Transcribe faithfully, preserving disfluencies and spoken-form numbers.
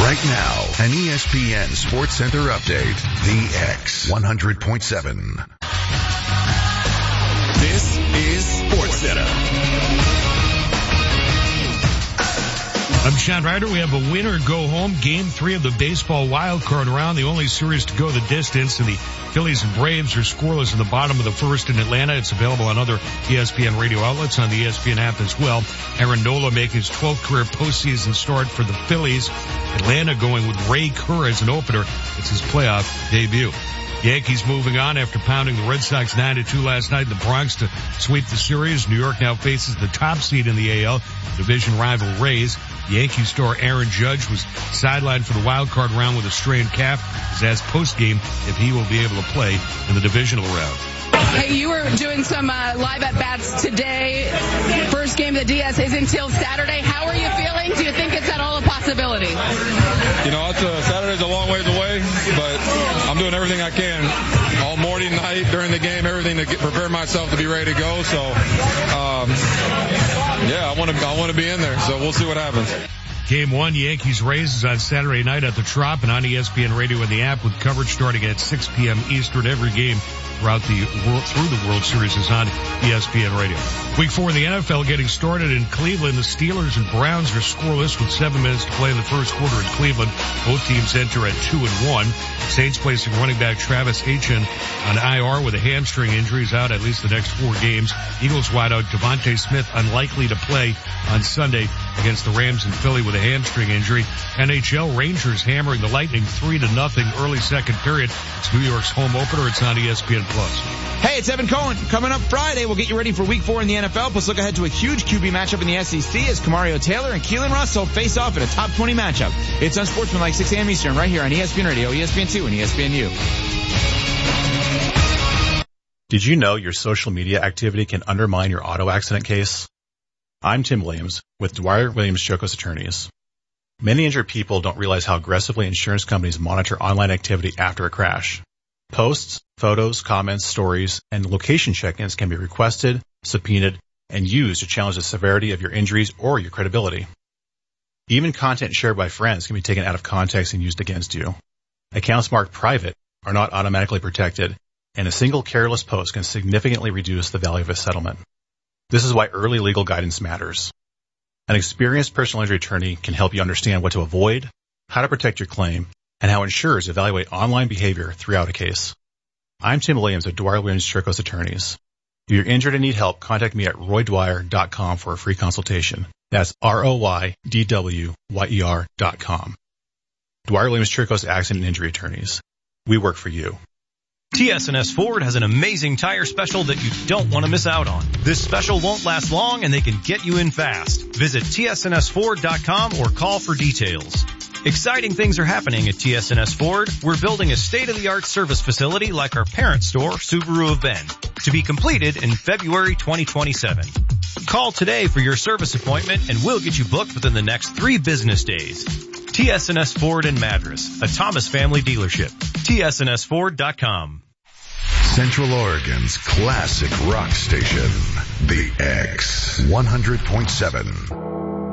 Right now, an E S P N Sports Center update. The X one hundred point seven. This is Sports Center. I'm Sean Ryder. We have a winner go home. Game three of the baseball wild card round. The only series to go the distance. And the Phillies and Braves are scoreless in the bottom of the first in Atlanta. It's available on other E S P N radio outlets, on the E S P N app as well. Aaron Nola making his twelfth career postseason start for the Phillies. Atlanta going with Ray Kerr as an opener. It's his playoff debut. Yankees moving on after pounding the Red Sox nine to two last night in the Bronx to sweep the series. New York now faces the top seed in the A L, division rival Rays. Yankee star Aaron Judge was sidelined for the wild card round with a strained calf. He's asked post-game if he will be able to play in the divisional round. Hey, you were doing some uh, live at-bats today. First game of the D S is until Saturday. How are you feeling? Do you think it's at all a possibility? You know, it's a, Saturday's a long ways away, but I'm doing everything I can all morning, night, during the game, everything to get, prepare myself to be ready to go. So, um, yeah, I want to I want to be in there. So we'll see what happens. Game one, Yankees-Rays is on Saturday night at the Trop and on E S P N Radio and the app with coverage starting at six p.m. Eastern. Every game throughout the world, through the World Series is on E S P N Radio. Week four in the N F L getting started in Cleveland. The Steelers and Browns are scoreless with seven minutes to play in the first quarter in Cleveland. Both teams enter at two and one. Saints placing running back Travis Etienne on I R with a hamstring injury. He's out at least the next four games. Eagles wideout Devontae Smith unlikely to play on Sunday against the Rams in Philly with a hamstring injury. N H L Rangers hammering the Lightning three to nothing early second period. It's New York's home opener. It's on E S P N Plus. Hey, it's Evan Cohen. Coming up Friday, we'll get you ready for week four in the N F L, plus look ahead to a huge Q B matchup in the S E C as Kamario Taylor and Keelan Russell face off in a top twenty matchup. It's on Sportsmanlike six a.m. Eastern right here on E S P N Radio, E S P N two, and E S P N U. Did you know your social media activity can undermine your auto accident case? I'm Tim Williams with Dwyer Williams Chokos Attorneys. Many injured people don't realize how aggressively insurance companies monitor online activity after a crash. Posts, photos, comments, stories, and location check-ins can be requested, subpoenaed, and used to challenge the severity of your injuries or your credibility. Even content shared by friends can be taken out of context and used against you. Accounts marked private are not automatically protected, and a single careless post can significantly reduce the value of a settlement. This is why early legal guidance matters. An experienced personal injury attorney can help you understand what to avoid, how to protect your claim, and how insurers evaluate online behavior throughout a case. I'm Tim Williams of Dwyer Williams Chokos Attorneys. If you're injured and need help, contact me at roy dwyer dot com for a free consultation. That's R O Y D W Y E R dot com. Dwyer Williams Chokos Accident and Injury Attorneys. We work for you. T S N S Ford has an amazing tire special that you don't want to miss out on. This special won't last long and they can get you in fast. Visit T S N S Ford dot com or call for details. Exciting things are happening at T S N S Ford. We're building a state-of-the-art service facility like our parent store, Subaru of Bend, to be completed in February twenty twenty-seven. Call today for your service appointment and we'll get you booked within the next three business days. T S N S Ford in Madras, a Thomas family dealership. T S N S Ford dot com. Central Oregon's classic rock station, The X one hundred point seven.